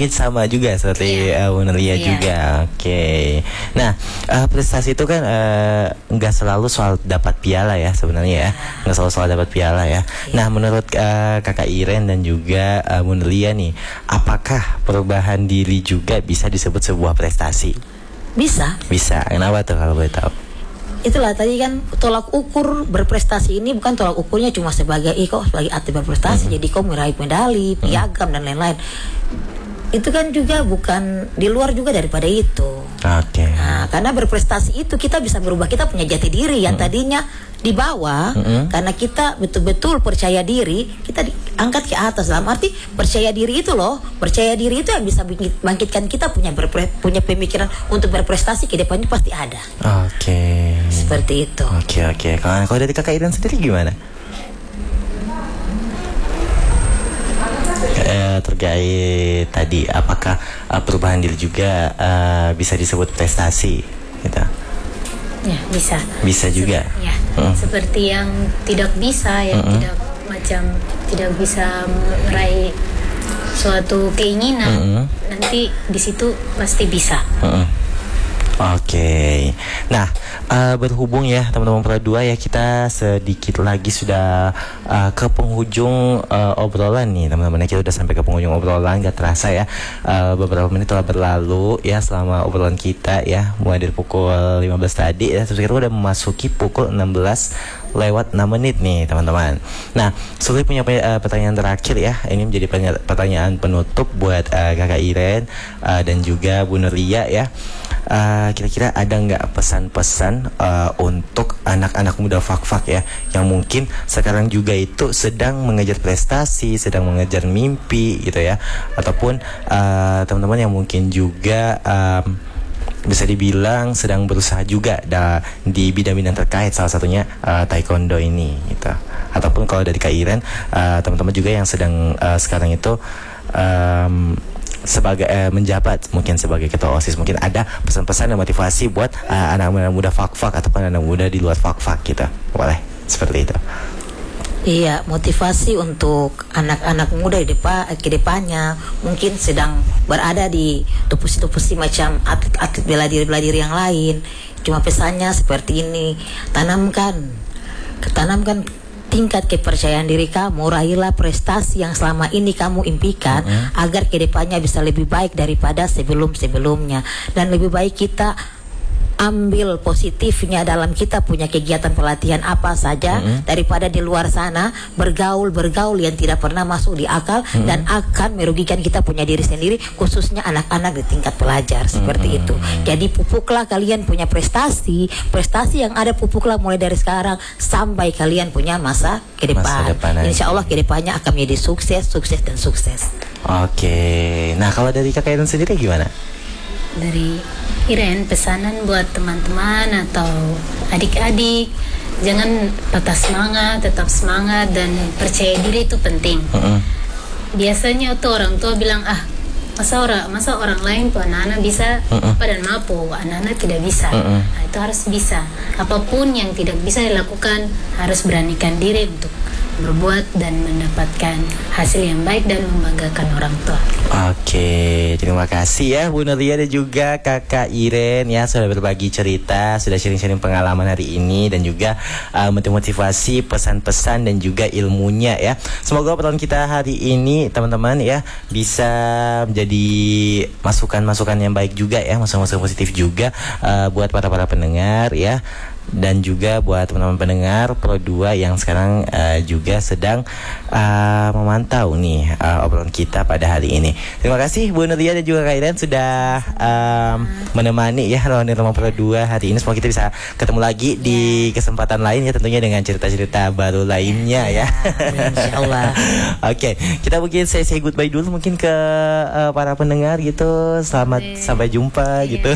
mungkin sama juga seperti Bu Nelia juga. Oke. Nah, prestasi itu kan nggak selalu soal dapat piala ya sebenarnya ya. Nggak selalu soal dapat piala ya. Nah, menurut Kakak Iren dan juga Bu Nelia nih, apakah perubahan diri juga bisa disebut sebuah prestasi? Bisa. Bisa. Kenapa tuh kalau boleh tahu? Itulah tadi kan tolak ukur berprestasi ini bukan tolak ukurnya cuma sebagai sebagai atlet berprestasi jadi kau meraih medali, piagam dan lain-lain. Itu kan juga bukan di luar juga daripada itu. Oke. Nah, karena berprestasi itu kita bisa berubah, kita punya jati diri yang tadinya di bawah, karena kita betul-betul percaya diri, kita diangkat ke atas. Dalam arti percaya diri itu loh, percaya diri itu yang bisa bangkitkan kita punya pemikiran untuk berprestasi ke depannya pasti ada. Oke. Seperti itu. Oke. Kalau dari Kakak Iren sendiri gimana? Terkait tadi, apakah perubahan diri juga bisa disebut prestasi gitu? Ya, bisa. Bisa juga. Ya, seperti yang tidak bisa, yang tidak bisa meraih suatu keinginan, nanti di situ pasti bisa. Oke. Nah, berhubung ya teman-teman Pro 2 ya, kita sedikit lagi sudah ke penghujung obrolan nih teman-teman. Kita udah sampai ke penghujung obrolan, gak terasa ya. Beberapa menit telah berlalu ya selama obrolan kita ya, mulai dari pukul 15 tadi ya, terus kita udah memasuki pukul 16 lewat 6 menit nih teman-teman. Nah, Suli punya pertanyaan terakhir ya. Ini menjadi pertanyaan penutup buat Kakak Iren dan juga Bu Nelia ya. Kira-kira ada nggak pesan-pesan untuk anak-anak muda Fak-Fak ya, yang mungkin sekarang juga itu sedang mengejar prestasi, sedang mengejar mimpi gitu ya, ataupun teman-teman yang mungkin juga bisa dibilang sedang berusaha juga di bidang-bidang terkait, salah satunya taekwondo ini gitu. Ataupun kalau dari Kak Iren, teman-teman juga yang sedang sekarang itu sebagai menjabat mungkin sebagai ketua OSIS, mungkin ada pesan-pesan dan motivasi buat anak-anak muda Fak-Fak ataupun anak muda di luar Fak-Fak gitu. Boleh seperti itu. Iya, motivasi untuk anak-anak muda ke depannya mungkin sedang berada di posisi macam atlet bela diri yang lain. Cuma pesannya seperti ini, tanamkan tingkat kepercayaan diri kamu, raihlah prestasi yang selama ini kamu impikan agar kedepannya bisa lebih baik daripada sebelum-sebelumnya. Dan lebih baik kita ambil positifnya dalam kita punya kegiatan pelatihan apa saja daripada di luar sana bergaul yang tidak pernah masuk di akal dan akan merugikan kita punya diri sendiri, khususnya anak-anak di tingkat pelajar seperti itu. Jadi pupuklah kalian punya prestasi yang ada, pupuklah mulai dari sekarang sampai kalian punya masa ke depan. Insya Allah ke depannya akan menjadi sukses. Oke. Nah, kalau dari Kakak Iren sendiri gimana? Dari Iren, pesanan buat teman-teman atau adik-adik, jangan patah semangat, tetap semangat dan percaya diri itu penting. Biasanya tuh orang tua bilang, masa orang lain tuh anak-anak bisa apa dan mampu, anak-anak tidak bisa. Nah, itu harus bisa. Apapun yang tidak bisa dilakukan, harus beranikan diri untuk berbuat dan mendapatkan hasil yang baik dan membanggakan orang tua. Oke, terima kasih ya Bu Nelia dan juga Kakak Iren ya, sudah berbagi cerita, sudah sharing-sharing pengalaman hari ini dan juga motivasi, pesan-pesan dan juga ilmunya ya. Semoga obrolan kita hari ini teman-teman ya bisa menjadi masukan-masukan yang baik juga ya, masukan-masukan positif juga buat para pendengar ya. Dan juga buat teman-teman pendengar Pro 2 yang sekarang juga sedang memantau nih obrolan kita pada hari ini. Terima kasih Bu Nelia dan juga Kak Iren sudah menemani ya Ruang Rumah Pro 2 hari ini. Semoga kita bisa ketemu lagi di kesempatan lain ya, tentunya dengan cerita-cerita baru lainnya ya. Insyaallah. Oke, kita mungkin say goodbye dulu mungkin ke para pendengar gitu. Selamat sampai jumpa gitu.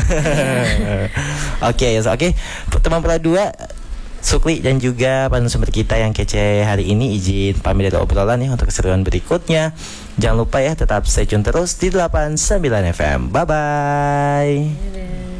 Oke, teman Pro 2, Sukli dan juga narasumber kita yang kece hari ini izin pamit dari obrolan ya untuk keseruan berikutnya. Jangan lupa ya tetap stay tune terus di 89 FM. Bye bye.